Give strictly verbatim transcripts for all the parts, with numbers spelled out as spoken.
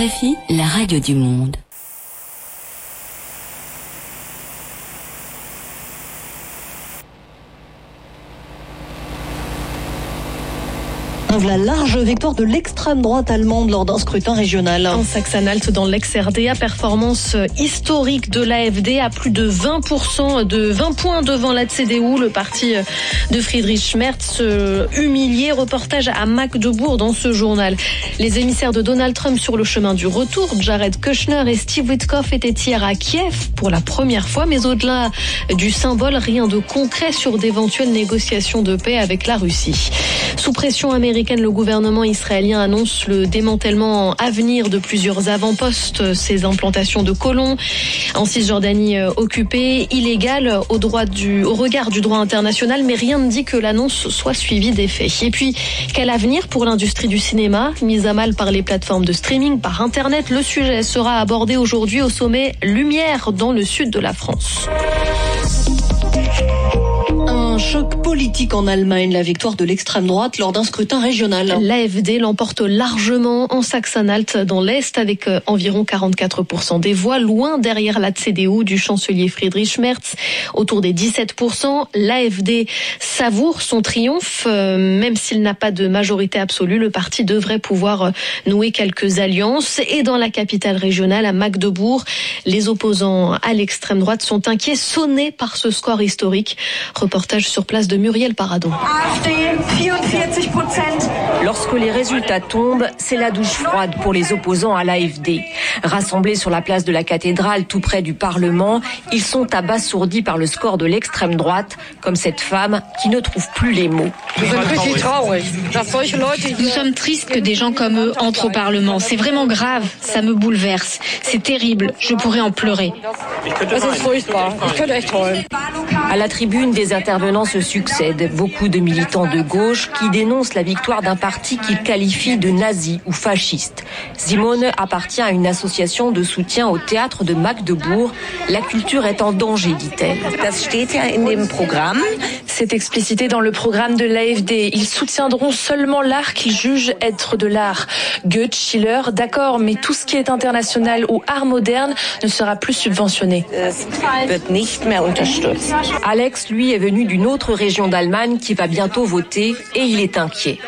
F I, la radio du monde. La large victoire de l'extrême droite allemande lors d'un scrutin régional. En Saxe-Anhalt, dans l'ex-R D A, performance historique de l'A F D à plus de vingt pour cent, de vingt points devant la C D U, le parti de Friedrich Merz, humilié. Reportage à Magdebourg dans ce journal. Les émissaires de Donald Trump sur le chemin du retour, Jared Kushner et Steve Witkoff, étaient hier à Kiev pour la première fois, mais au-delà du symbole, rien de concret sur d'éventuelles négociations de paix avec la Russie. Sous pression américaine, le gouvernement israélien annonce le démantèlement à venir de plusieurs avant-postes, ces implantations de colons en Cisjordanie occupée, illégales au, droit du, au regard du droit international, mais rien ne dit que l'annonce soit suivie des faits. Et puis, quel avenir pour l'industrie du cinéma, mise à mal par les plateformes de streaming, par Internet? Le sujet sera abordé aujourd'hui au sommet Lumière dans le sud de la France. Un choc politique en Allemagne, la victoire de l'extrême droite lors d'un scrutin régional. L'A F D l'emporte largement en Saxe-Anhalt dans l'Est avec environ quarante-quatre pour cent des voix, loin derrière la C D U du chancelier Friedrich Merz, autour des dix-sept pour cent. L'A F D savoure son triomphe, même s'il n'a pas de majorité absolue. Le parti devrait pouvoir nouer quelques alliances. Et dans la capitale régionale, à Magdebourg, les opposants à l'extrême droite sont inquiets, sonnés par ce score historique. Reportage sur place de Muriel Paradon. Lorsque les résultats tombent, c'est la douche froide pour les opposants à l'A F D. Rassemblés sur la place de la cathédrale, tout près du Parlement, ils sont abasourdis par le score de l'extrême droite, comme cette femme qui ne trouve plus les mots. Nous sommes tristes que des gens comme eux entrent au Parlement. C'est vraiment grave, ça me bouleverse. C'est terrible, je pourrais en pleurer. À la tribune, des intervenants se succèdent. Beaucoup de militants de gauche qui dénoncent la victoire d'un parti qu'ils qualifient de nazi ou fasciste. Simone appartient à une association de soutien au théâtre de Magdebourg. La culture est en danger, dit-elle. C'est explicité dans le programme de l'A F D. Ils soutiendront seulement l'art qu'ils jugent être de l'art. Goethe, Schiller, d'accord, mais tout ce qui est international ou art moderne ne sera plus subventionné. Alex, lui, est venu d'une autre région d'Allemagne qui va bientôt voter et il est inquiet.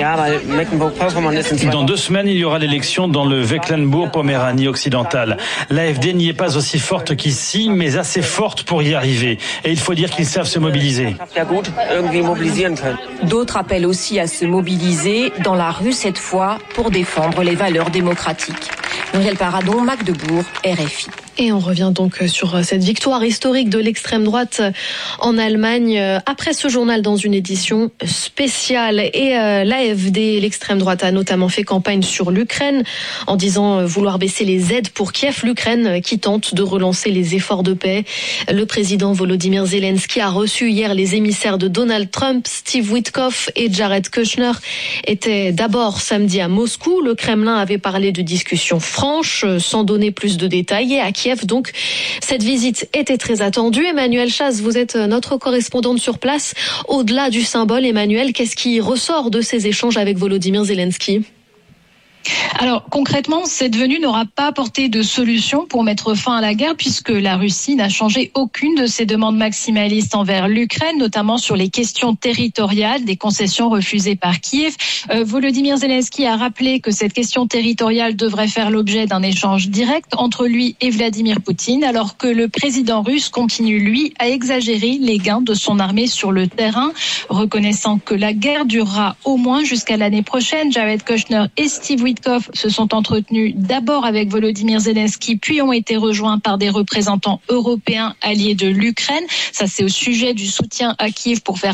Dans deux semaines, il y aura l'élection dans le Mecklembourg-Poméranie occidentale. L'A F D n'y est pas aussi forte qu'ici, mais assez forte pour y arriver. Et il faut dire qu'ils savent se mobiliser. D'autres appellent aussi à se mobiliser, dans la rue cette fois, pour défendre les valeurs démocratiques. Muriel Paradon, Magdebourg, R F I. Et on revient donc sur cette victoire historique de l'extrême droite en Allemagne après ce journal dans une édition spéciale. Et euh, l'A F D, l'extrême droite, a notamment fait campagne sur l'Ukraine en disant vouloir baisser les aides pour Kiev, l'Ukraine qui tente de relancer les efforts de paix. Le président Volodymyr Zelensky a reçu hier les émissaires de Donald Trump. Steve Witkoff et Jared Kushner étaient d'abord samedi à Moscou. Le Kremlin avait parlé de discussions franches sans donner plus de détails. Et à Kiev, donc, cette visite était très attendue. Emmanuel Chaz, vous êtes notre correspondante sur place. Au-delà du symbole, Emmanuel, qu'est-ce qui ressort de ces échanges avec Volodymyr Zelensky ? Alors concrètement, cette venue n'aura pas apporté de solution pour mettre fin à la guerre puisque la Russie n'a changé aucune de ses demandes maximalistes envers l'Ukraine, notamment sur les questions territoriales, des concessions refusées par Kiev. Euh, Volodymyr Zelensky a rappelé que cette question territoriale devrait faire l'objet d'un échange direct entre lui et Vladimir Poutine, alors que le président russe continue, lui, à exagérer les gains de son armée sur le terrain, reconnaissant que la guerre durera au moins jusqu'à l'année prochaine. Jared Kushner et Steve Witkoff se sont entretenus d'abord avec Volodymyr Zelensky, puis ont été rejoints par des représentants européens alliés de l'Ukraine. Ça, c'est au sujet du soutien à Kiev pour faire